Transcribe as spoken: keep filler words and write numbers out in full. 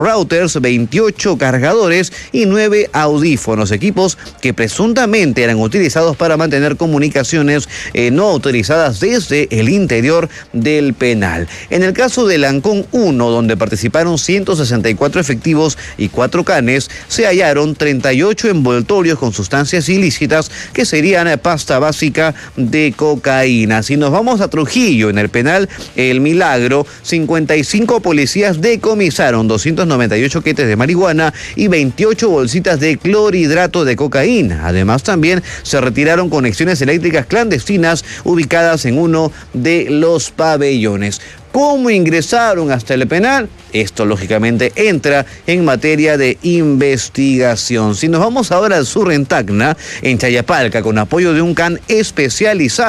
routers, veintiocho cargadores y nueve audífonos, equipos que presuntamente eran utilizados para mantener comunicaciones eh, no autorizadas desde el interior del penal. En el caso del Ancón uno, donde participaron ciento sesenta y cuatro efectivos y cuatro canes, se hallaron treinta y ocho envoltorios con sustancias ilícitas que serían pasta básica de cocaína. Si nos vamos a Trujillo, en el penal El Milagro, cincuenta y cinco policías decomisaron doscientos noventa y ocho quetes de marihuana y veintiocho bolsitas de clorhidrato de cocaína. Además, también se retiraron conexiones eléctricas clandestinas ubicadas en uno de los pabellones. ¿Cómo ingresaron hasta el penal? Esto, lógicamente, entra en materia de investigación. Si nos vamos ahora al sur, en Tacna, en Chayapalca, con apoyo de un can especializado,